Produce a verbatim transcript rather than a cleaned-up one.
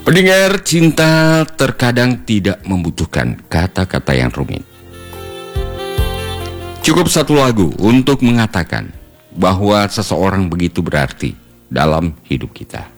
Pendengar, cinta terkadang tidak membutuhkan kata-kata yang rumit. Cukup satu lagu untuk mengatakan bahwa seseorang begitu berarti dalam hidup kita.